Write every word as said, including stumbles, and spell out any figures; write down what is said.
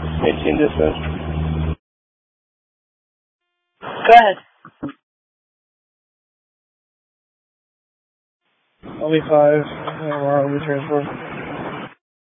eighteen dispatch. Go ahead. Only five. Tomorrow we transport.